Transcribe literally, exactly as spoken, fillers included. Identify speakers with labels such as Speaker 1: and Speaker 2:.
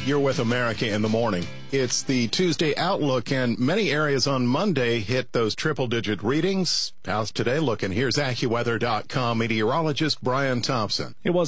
Speaker 1: You're with America in the Morning. It's the Tuesday Outlook, and many areas on Monday hit those triple-digit readings. How's today looking? Here's AccuWeather dot com meteorologist Brian Thompson.
Speaker 2: It was